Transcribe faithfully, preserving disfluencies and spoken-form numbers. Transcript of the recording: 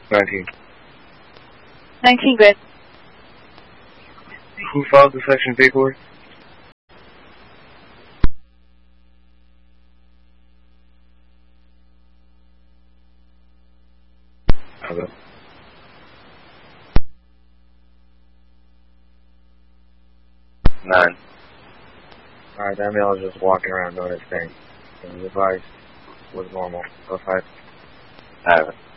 nineteen. nineteen, good. Who filed the section paperwork? Okay. Nine. Alright, that male is just walking around doing his thing. And his advice was normal. Go five. I have it.